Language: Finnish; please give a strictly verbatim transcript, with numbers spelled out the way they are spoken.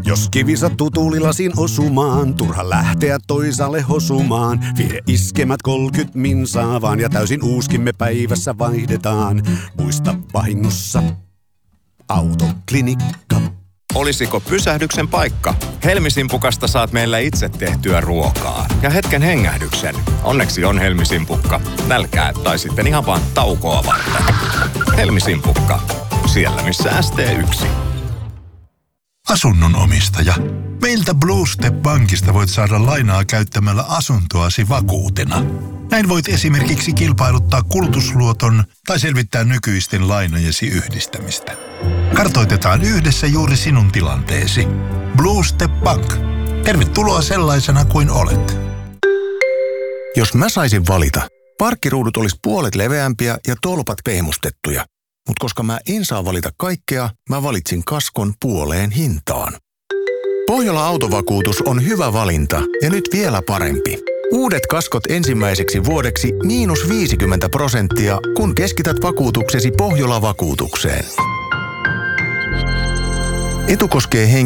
Jos kivi sattuu tuulilasin osumaan, turha lähteä toisaalle hosumaan. Vie iskemät kolkyt minsaa vaan ja täysin uuskimme päivässä vaihdetaan. Muista vahingossa autoklinikka. Olisiko pysähdyksen paikka? Helmisimpukasta saat meillä itse tehtyä ruokaa. Ja hetken hengähdyksen. Onneksi on Helmisimpukka. Nälkää tai sitten ihan vaan taukoa varten. Helmisimpukka. Siellä missä S T yksi. Asunnon omistaja. Meiltä Blue Step Bankista voit saada lainaa käyttämällä asuntoasi vakuutena. Näin voit esimerkiksi kilpailuttaa kulutusluoton tai selvittää nykyisten lainojesi yhdistämistä. Kartoitetaan yhdessä juuri sinun tilanteesi. Blue Step Bank. Tervetuloa sellaisena kuin olet. Jos mä saisin valita, parkkiruudut olisi puolet leveämpiä ja tolpat pehmustettuja. Mutta koska mä en saa valita kaikkea, mä valitsin kaskon puoleen hintaan. Pohjola Autovakuutus on hyvä valinta ja nyt vielä parempi. Uudet kaskot ensimmäiseksi vuodeksi miinus viisikymmentä prosenttia, kun keskität vakuutuksesi Pohjola-vakuutukseen. Etu koskee henkilöä.